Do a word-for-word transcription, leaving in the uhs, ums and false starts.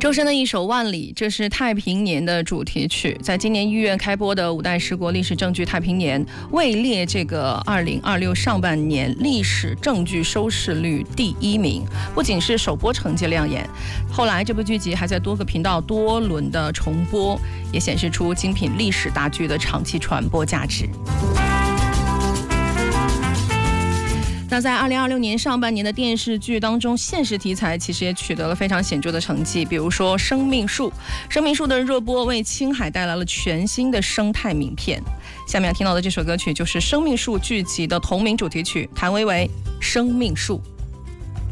周深的一首《万里》，这是太平年的主题曲，在今年一月开播的五代十国历史正剧《太平年》位列这个二零二六上半年历史正剧收视率第一名，不仅是首播成绩亮眼，后来这部剧集还在多个频道多轮的重播，也显示出精品历史大剧的长期传播价值。那在二零二六年上半年的电视剧当中，现实题材其实也取得了非常显著的成绩，比如说《生命树》，《生命树》的热播为青海带来了全新的生态名片。下面要听到的这首歌曲就是《生命树》剧集的同名主题曲，谭维维《生命树》。